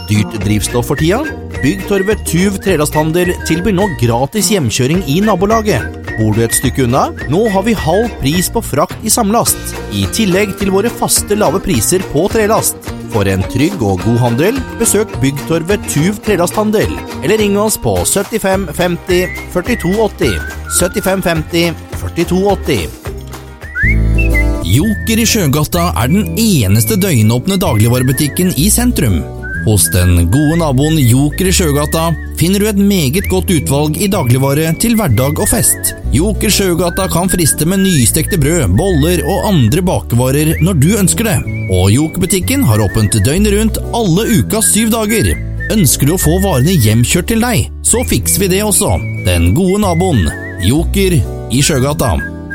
dyrt drivstoff for tida? Byggtorvet Tuv Trelasthandel tilbyr nå gratis hjemkjøring i nabolaget. Bor du et stykke unna? Nå har vi halv pris på frakt i samlast, i tillegg til våre faste lave priser på trelast. For en trygg og god handel, besøk Byggtorvet Tuv Trelasthandel, eller ring oss på 75 50 42 80, 75 50 42 80. Joker i Sjøgata den eneste døgnåpne dagligvarebutikken i sentrum. Hos den gode naboen Joker i Sjøgata finner du et meget godt utvalg i dagligvare til hverdag og fest. Joker Sjøgata kan friste med nystekte brød, boller og andre bakevarer når du ønsker det. Og Joker-butikken har åpent døgnet rundt alle ukas 7 dager. Ønsker du å få varene hjemkjørt til deg, så fikser vi det også. Den gode naboen Joker i Sjøgata.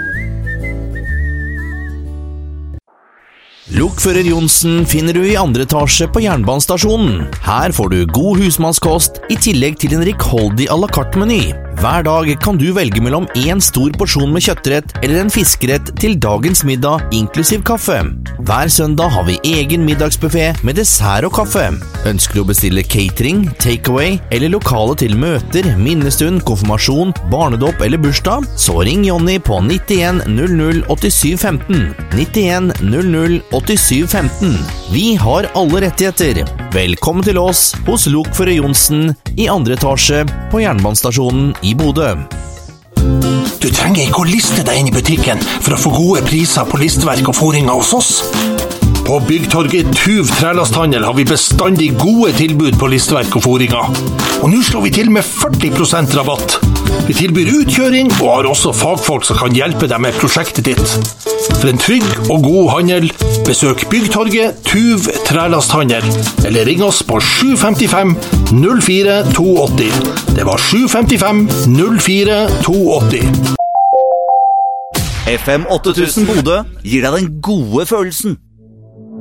Lokfører Johnsen finner du i andre etasje på jernbanestasjonen. Her får du god husmannskost i tillegg til en rikholdig à la carte-meny. Hver dag kan du velge mellom en stor porsjon med kjøttrett eller en fiskerett til dagens middag, inklusiv kaffe. Hver søndag har vi egen middagsbuffet med dessert og kaffe. Ønsker du å bestille catering, takeaway eller lokale til møter, minnestund, konfirmasjon, barnedåp eller bursdag, så ring Jonny på 91 00 87 15. 91 00 87 15. Vi har alle rettigheter. Velkommen til oss hos Lokfører Johnsen i andre etasje på jernbanestasjonen i Bodø. Du trenger ikke å liste deg inn i butikken for å få gode priser på listverk og fôringer hos oss. På Byggtorget Tuv Trelasthandel har vi bestandig gode tilbud på listverk og fôringer. Og nå slår vi til med 40% rabatt. Vi tilbyr utkjøring og har også fagfolk som kan hjelpe deg med prosjektet ditt. For en trygg og god handel, besøk Byggtorget Tuv Trelasthandel, eller ring oss på 755 04 280. Det var 755 04 280. FM 8000 Bodø gir deg den gode følelsen.